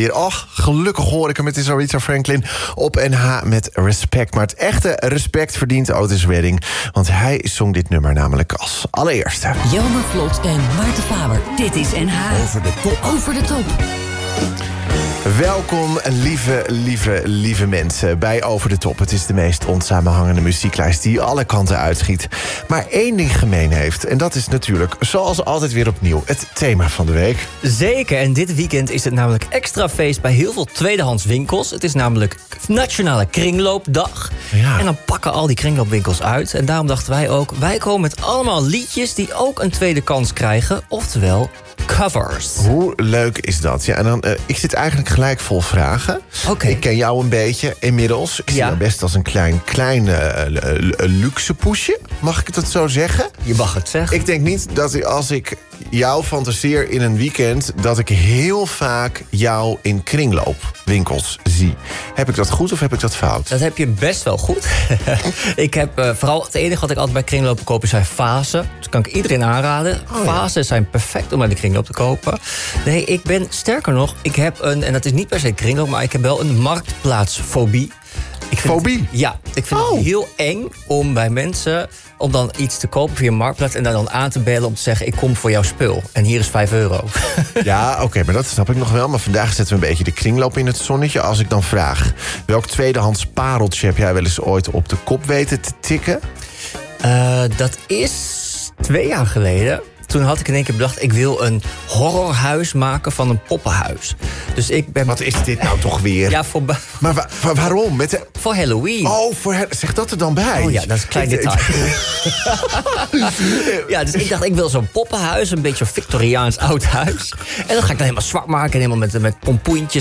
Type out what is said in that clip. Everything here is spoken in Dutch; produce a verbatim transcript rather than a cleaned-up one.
weer. Ach, gelukkig hoor ik hem. Het is Aretha Franklin op N H met Respect. Maar het echte respect verdient Otis Redding. Want hij zong dit nummer namelijk als allereerste. Jelmer Vlot en Maarten Faber. Dit is N H. Over de top. Over de top. Welkom, lieve, lieve, lieve mensen, bij Over de Top. Het is de meest onsamenhangende muzieklijst die alle kanten uitschiet. Maar één ding gemeen heeft, en dat is natuurlijk, zoals altijd weer opnieuw, het thema van de week. Zeker, en dit weekend is het namelijk extra feest bij heel veel tweedehands winkels. Het is namelijk Nationale Kringloopdag. Ja. En dan pakken al die kringloopwinkels uit. En daarom dachten wij ook, wij komen met allemaal liedjes die ook een tweede kans krijgen. Oftewel covers. Hoe leuk is dat? Ja, en dan, uh, ik zit eigenlijk gelijk vol vragen. Oké. Ik ken jou een beetje inmiddels. Ik zie Ja. jou best als een klein, klein uh, uh, luxe poesje. Mag ik het zo zeggen? Je mag het zeggen. Ik denk niet dat ik, als ik jou fantaseer in een weekend, dat ik heel vaak jou in kringloopwinkels zie. Heb ik dat goed of heb ik dat fout? Dat heb je best wel goed. ik heb uh, vooral het enige wat ik altijd bij kringlopen koop zijn fasen. Dus kan ik iedereen aanraden. Oh, ja. Fasen zijn perfect om bij de kringloop te kopen. Nee, ik ben sterker nog, ik heb een, en dat is niet per se kringloop, maar ik heb wel een marktplaatsfobie. Ik vind Fobie? Het, ja, ik vind Oh. het heel eng om bij mensen om dan iets te kopen via Marktplaats en dan aan te bellen om te zeggen, ik kom voor jouw spul. En hier is vijf euro. Ja, oké, okay, maar dat snap ik nog wel. Maar vandaag zetten we een beetje de kringloop in het zonnetje. Als ik dan vraag, welk tweedehands pareltje heb jij wel eens ooit op de kop weten te tikken? Uh, dat is twee jaar geleden. Toen had ik in één keer bedacht, ik wil een horrorhuis maken van een poppenhuis. Dus ik ben... Wat is dit nou toch weer? Ja, voor, Maar wa- wa- waarom? Met de... voor Halloween. Oh, voor her- zeg dat er dan bij. Oh ja, dat is een klein Ik- detail. Ja, dus ik dacht, ik wil zo'n poppenhuis, een beetje een Victoriaans oud huis. En dat ga ik dan helemaal zwart maken, helemaal met, met pompoentjes